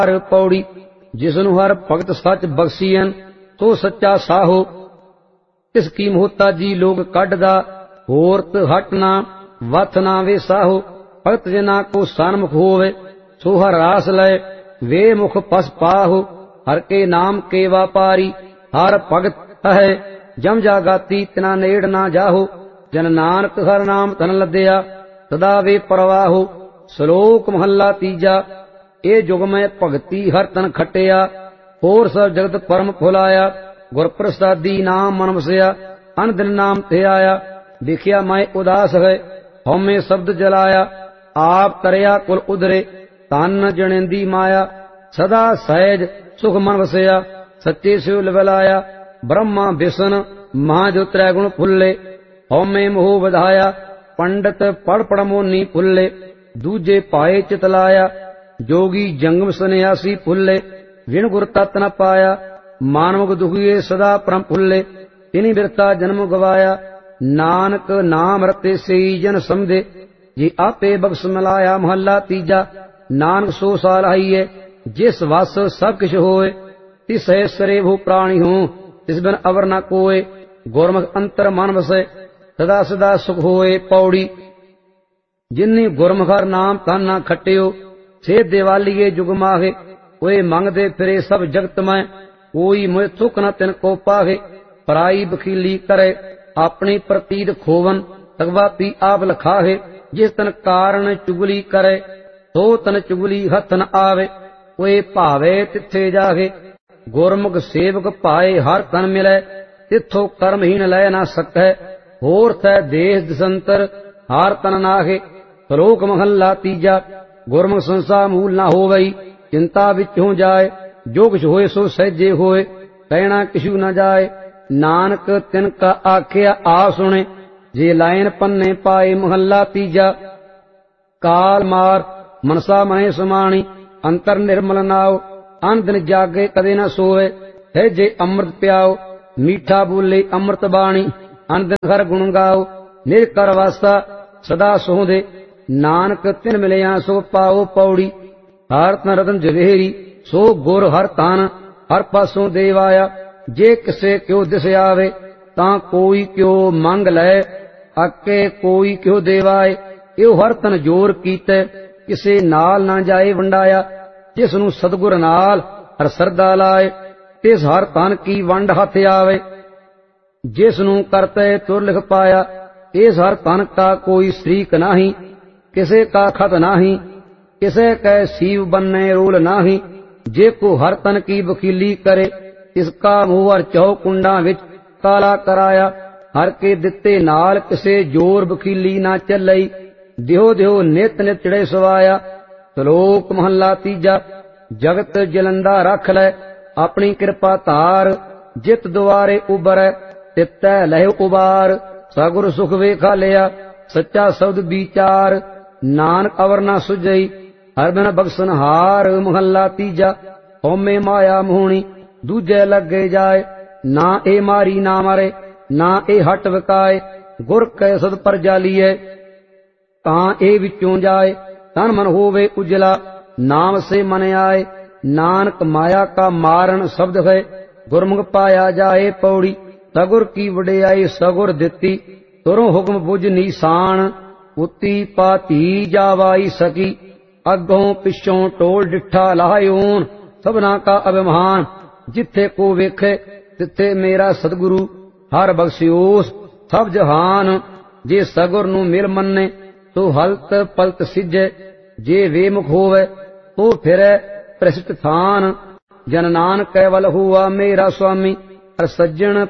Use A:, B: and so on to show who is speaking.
A: पौड़ी जिसनु हर भगत सच बख्शियन तो सच्चा साहो। तिसकी मोहताजी लोग कढ़दा होरत हटना वथ ना वे साहो। भगत जना को सन्मुख होवे सो हर रास लय वे मुख पस पाहो। हर के नाम के व्यापारी हर भगत है जम जागाती तना नेड़ ना जाहो। जन नानक हर नाम तन लदया सदा वे परवाहो। श्लोक महला तीजा ए जुग में भगती हर तन खटिया होर सब जगत परम फुलाया। गुर प्रसादी नाम मन वसया अन दिन नाम ते आया। देखिया मैं उदास है हमें शब्द जलाया। आप तरया कुल उधरे तन जनेंदी माया। सदा सहज सुख मन वसया सच्चे शिव लवलाया। ब्रह्मा विष्णु महाजो त्रैगुण फुल्ले हमें मोह बधाया। पंडित पढ़ पढ़ मोनी फुल्ले दूजे पाए चितलाया। जोगी जंगम सन्यासी फुल्ले विण गुर तत् न पाया। मानव दुखिए सदा परम फुल्ले तिनि बिरता जन्म गवाया। नानक नाम रते से जन समझे जी आपे बख्श मिलाया। महला तीजा नानक सो साल आईए जिस वस सब किश होए। तिस है सरे भू प्राणी हो तिस बिन अवर न कोय। गुरमुख अंतर मन वसे सदा सदा सुख होए। पौड़ी जिन्नी गुरमुखर नाम तन ना खटियो से दिवालीए जुग माहे। कोई मंगदे फिरे सब जगत में कोई मुझ सुख न तिन को पाहे। पराई बखीली करे अपनी प्रतीत खोवन तगवा पी आप लखाहे। जिस तन कारण चुगली करे तो तन चुगली हथ न आवे। कोई भावे तिथे जागे गुरमुख सेवक पाए हर तन मिले। तिथो कर्महीन लै ना सकै होर तै देश दिसंतर हार तन नाहे। श्लोक महला तीजा गुरमुख संसा मूल ना होवई चिंता विचों जाए। जो कुछ होए सो सहजे होए कहना किशु न जाए। नानक तिनका आख्या आ सुने जे लाइन पन्ने पाए। महला तीजा काल मार मनसा महे समाणी अंतर निर्मल नाव। अन दिन जागे कदे न सोए है जे अमृत प्याओ। मीठा बोले अमृत बाणी अन दिन हर गुण गाओ। निर्कर वासा सदा सोहदे नानक तिन मिलिया सो पाओ। पौड़ी हर तन रतन जवेरी सो गुर हर तन हर पासों देवाया। जे किसे क्यों दिस आवे तां कोई क्यों मंग लै अके कोई क्यों देवाए। यो हर तन जोर कीते किसे नाल ना जाए वंडाया। जिस नूं सतगुर नाल हर सरदा लाए तिस हर तन की वंड हथ आवे। जिस नूं करते तुर लिख पाया इस हर तन का कोई श्रीक नाही। किसे का खत नाही किसे कै सीव बन्ने रोल नाही। जे को हर तन की वकीली करे इसका मुहर चौकुंडा विच काला कराया। हर के दिते नाल किसे जोर वकीली ना चलई। दिहो दिहो नित नित चढ़े सवाया। श्लोक महला तीजा जगत जलंदा रख लै अपनी कृपा धार। जित दुआरे उबरै तितै लह उबार। सगुर सुख वेखा लिया सच्चा शब्द विचार। नानक अवर ना सुझई हर बिन बख्शन हार। महला तीजा होमे माया मोहनी दूजे लगे जाए। ना ए मारी ना मारे ना ए हट विकाए। गुर कै सद पर जालीए तां ए विचों जाए। तन मन होवे उजला नाम से मन आए। नानक माया का मारण शब्द है गुरमुख पाया जाए। पौड़ी सगुर की वडियाई सगुर दिती तुरों हुक्म बुझ नीसान। उती पाती जावाई सकी अगों पिछों टोल डिठा लायोन। सबना का अभिमान जिथे को वेखे तिथे मेरा सतगुरु हर बख्शियोस सब जहान। जे सगुर नू मिल मन्ने तो हलत पलत सिजे। जे वेमुख होवे तो फिरे प्रसिद्ध थान। जन नानक कैवल हुआ मेरा स्वामी हर सज्जन